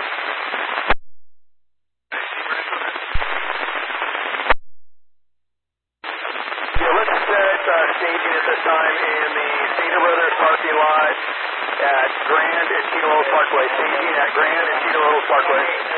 let's set staging at this time in the Stater Brothers parking lot at Grand and Chino Hills Parkway. Staging at Grand and Chino Hills Parkway.